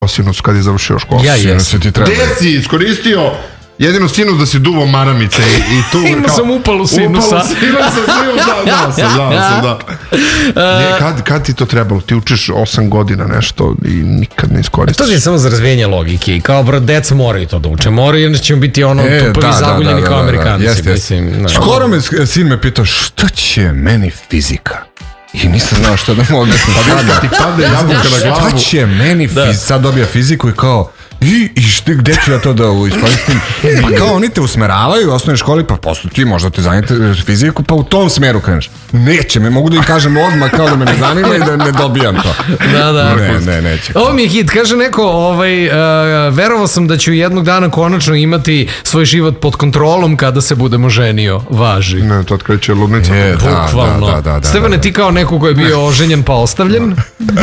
sinus kad je završio školu. Ja jesam. Gde si iskoristio jedino sinus da si duvo maramice i tu... Imao sam upalu sinusa. Znao sam, da. Kad ti to trebalo? Ti učiš 8 godina nešto i nikad ne iskoristiš. To je samo za razvijenje logike. I kao, deca moraju to da uče. Moraju, jer će biti ono tupovi zaguljeni kao Amerikanci. Skoro me sin me pitao šta će meni fizika? I nisam znao što da mu objasnim. Pa ti padne jabuka na glavu. Šta će meni fizika? Sad dobija fiziku i kao i gde ću ja to da iskoristim? Pa kao oni te usmeravaju u osnovnoj školi, pa posle ti možda te zanimate fiziku, pa u tom smeru kreneš. Neće me, mogu da im kažem odmah kao da me ne zanima i da ne dobijam to. Da. Ne, neće. Ovo mi je hit, kaže neko, verovao sam da ću jednog dana konačno imati svoj život pod kontrolom kada se budemo ženio. Važi. Ne, to kreće ludnica. Bukvalno. Stefane, ti kao neko ko je bio oženjen pa ostavljen?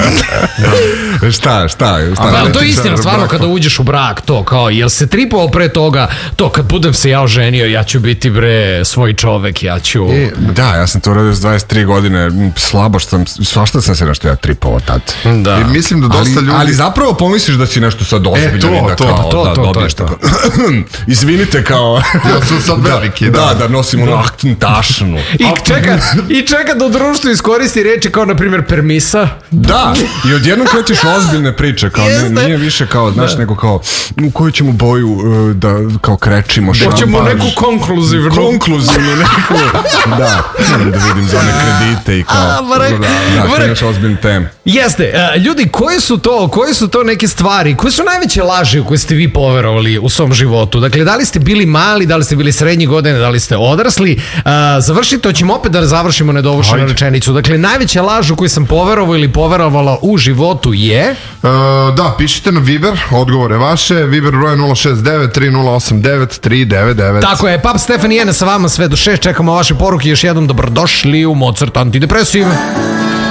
Šta? To je istina, stvarno, kada uđeš u brak, to kao, jel se tripao pre toga, to kad budem se ja oženio, ja ću biti svoj čovek, ja ću... Da, ja sam to uradio s 23 godine, slabo svašta sam se nešto ja tripao tad. Da. I mislim da dosta ljudi... Ali zapravo pomisliš da si nešto sad ozbiljan i da kao, da dobiješ tako. Izvinite, kao... Ja sam sad veliki, da. Da nosim ono tašnu. I čeka da u društvu iskoristi reči kao, na primjer, permisa. Da, i odjednom krećeš ozbiljne priče, kao nije više kao, znaš, nego kao, u koju ćemo boju da kao krečimo šampaž. Hoćemo neku konkluzivnu neku, da vidim za one kredite i kao, kreneš ozbiljne teme. Jeste, ljudi, koje su to neke stvari, koje su najveće laži u koje ste vi poverovali u svom životu? Dakle, da li ste bili mali, da li ste bili srednji godine, da li ste odrasli? Završite, hoćemo opet da završimo nedovršenu rečenicu. Dakle, najveća laž u koju sam poverovao ili poverovala u životu je... Da, pišite na Viber, odgovore vaše, Viber broj 069-3089-399. Tako je, Pap Stefan i Jene sa vama sve do 6, čekamo vaše poruke, još jednom dobrodošli u Mozart Antidepresiv.